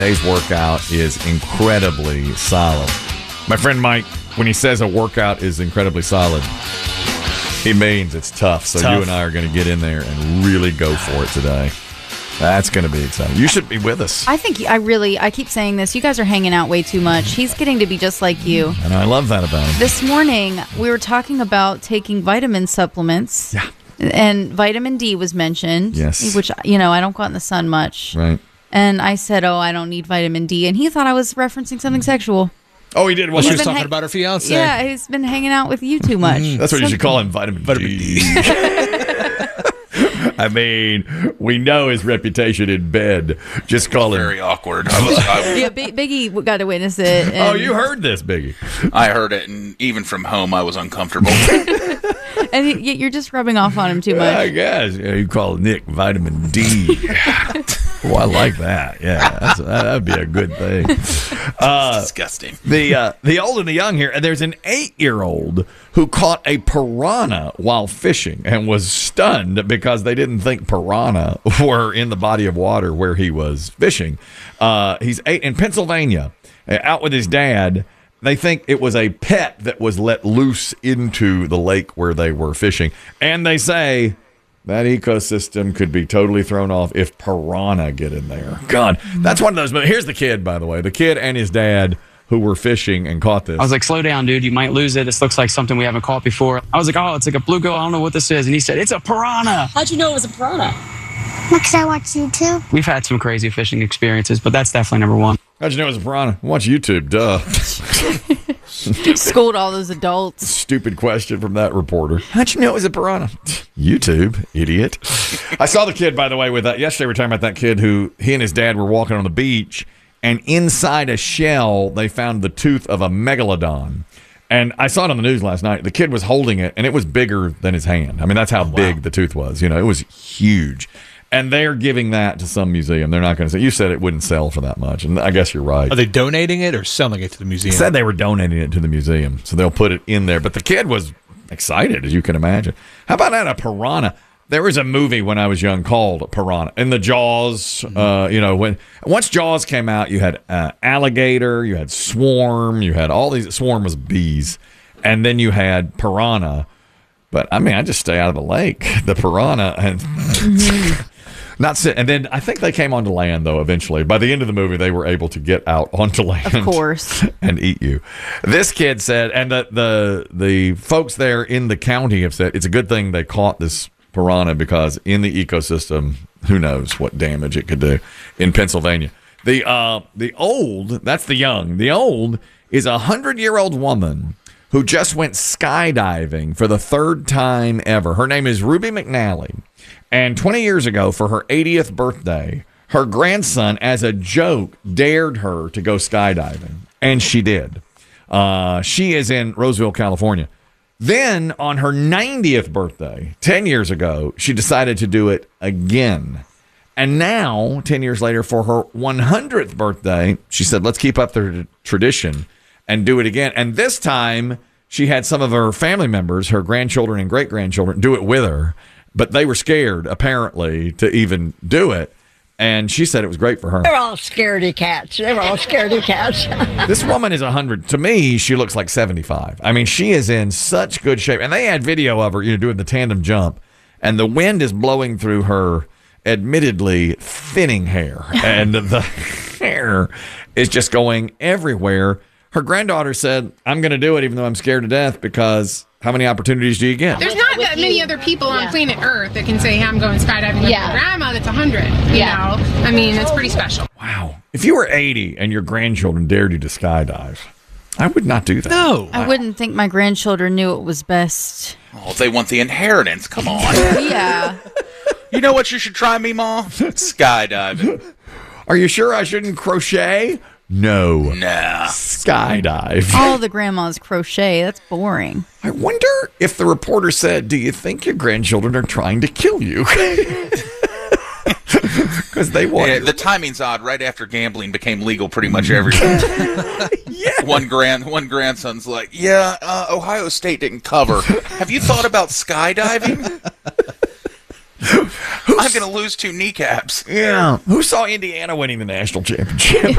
Today's workout is incredibly solid. My friend Mike, when he says a workout is incredibly solid, he means it's tough. So you and I are going to get in there and really go for it today. That's going to be exciting. You should be with us. I think I keep saying this. You guys are hanging out way too much. He's getting to be just like you. And I love that about him. This morning, we were talking about taking vitamin supplements. Yeah. And vitamin D was mentioned. Yes. Which, I don't go out in the sun much. Right. And I said, I don't need vitamin D. And he thought I was referencing something sexual. Oh, he did? Well, she was talking about her fiance. Yeah, he's been hanging out with you too much. That's what you should call him, vitamin D. I mean, we know his reputation in bed. Just call him. Very awkward. Yeah, Biggie got to witness it. Oh, you heard this, Biggie. I heard it, and even from home, I was uncomfortable. And you're just rubbing off on him too much. I guess. Yeah, you call Nick vitamin D. Oh, I like that. Yeah, that'd be a good thing. Disgusting. The old and the young here. There's an 8-year-old who caught a piranha while fishing and was stunned because they didn't think piranha were in the body of water where he was fishing. He's 8 in Pennsylvania, out with his dad. They think it was a pet that was let loose into the lake where they were fishing. And they say that ecosystem could be totally thrown off if piranha get in there. God, that's one of those. But here's the kid, by the way. The kid and his dad who were fishing and caught this. I was like, slow down, dude. You might lose it. This looks like something we haven't caught before. I was like, oh, it's like a bluegill. I don't know what this is. And he said, it's a piranha. How'd you know it was a piranha? Because I watch YouTube. We've had some crazy fishing experiences, but that's definitely number one. How'd you know it was a piranha? Watch YouTube, duh. Schooled all those adults. Stupid question from that reporter. How'd you know it was a piranha? YouTube, idiot. I saw the kid, by the way, with that. Yesterday we were talking about that kid who he and his dad were walking on the beach, and inside a shell they found the tooth of a megalodon. And I saw it on the news last night. The kid was holding it, and it was bigger than his hand. I mean, that's how big the tooth was. It was huge. And they're giving that to some museum. They're not going to say. You said it wouldn't sell for that much, and I guess you're right. Are they donating it or selling it to the museum? Said they were donating it to the museum, so they'll put it in there. But the kid was excited, as you can imagine. How about that, a piranha? There was a movie when I was young called Piranha. In the Jaws, when once Jaws came out, you had alligator, you had swarm, you had all these. Swarm was bees, and then you had piranha. But I mean, I just stay out of the lake. The piranha and. Not sit, and then I think they came onto land, though, eventually. By the end of the movie, they were able to get out onto land. Of course. And eat you. This kid said, and the folks there in the county have said, it's a good thing they caught this piranha because in the ecosystem, who knows what damage it could do in Pennsylvania. The old, that's the young. The old is a 100-year-old woman who just went skydiving for the 3rd time ever. Her name is Ruby McNally. And 20 years ago, for her 80th birthday, her grandson, as a joke, dared her to go skydiving. And she did. She is in Roseville, California. Then, on her 90th birthday, 10 years ago, she decided to do it again. And now, 10 years later, for her 100th birthday, she said, let's keep up the tradition and do it again. And this time, she had some of her family members, her grandchildren and great-grandchildren, do it with her. But they were scared, apparently, to even do it. And she said it was great for her. They're all scaredy cats. This woman is 100. To me, she looks like 75. I mean, she is in such good shape. And they had video of her, doing the tandem jump. And the wind is blowing through her, admittedly, thinning hair. And the hair is just going everywhere. Her granddaughter said, I'm going to do it even though I'm scared to death because how many opportunities do you get? There's not that many other people on planet Earth that can say, hey, I'm going skydiving with my grandma that's 100. You know? I mean, it's pretty special. Wow. If you were 80 and your grandchildren dared you to skydive, I would not do that. No. I wouldn't think my grandchildren knew it was best. Oh, they want the inheritance. Come on. Yeah. You know what you should try me, Ma? Skydiving. Are you sure I shouldn't crochet? No. Nah. Skydive. All the grandmas crochet. That's boring. I wonder if the reporter said, do you think your grandchildren are trying to kill you? Because they want. Yeah, the timing's odd. Right after gambling became legal pretty much everywhere. Yeah. One grandson's like, Ohio State didn't cover. Have you thought about skydiving? I'm going to lose 2 kneecaps. Yeah. Who saw Indiana winning the national championship?